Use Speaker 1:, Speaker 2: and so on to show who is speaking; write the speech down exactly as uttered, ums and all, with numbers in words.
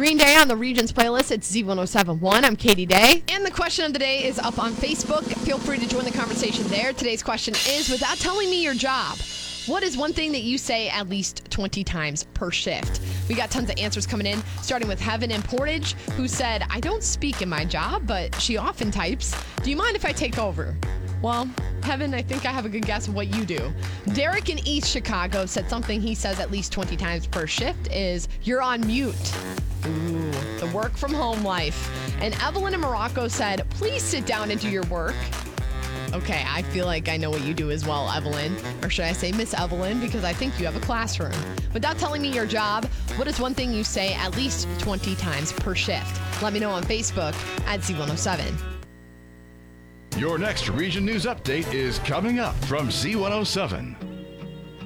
Speaker 1: Green Day on the Regions playlist. It's Z ten seventy-one. I'm Katie Day. And the question of the day is up on Facebook. Feel free to join the conversation there. Today's question is, without telling me your job, what is one thing that you say at least twenty times per shift? We got tons of answers coming in, starting with Heaven in Portage, who said, I don't speak in my job, but she often types. Do you mind if I take over? Well, Heaven, I think I have a good guess of what you do. Derek in East Chicago said something he says at least twenty times per shift is, you're on mute. Ooh, the work from home life. And Evelyn in Morocco said, please sit down and do your work. Okay, I feel like I know what you do as well, Evelyn. Or should I say Miss Evelyn, because I think you have a classroom. Without telling me your job, what is one thing you say at least twenty times per shift? Let me know on Facebook at Z one oh seven.
Speaker 2: Your next Region News Update is coming up from Z one oh seven.